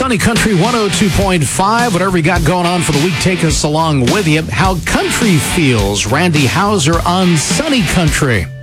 Sunny Country 102.5. Whatever you got going on for the week, take us along with you. How country feels. Randy Hauser on Sunny Country.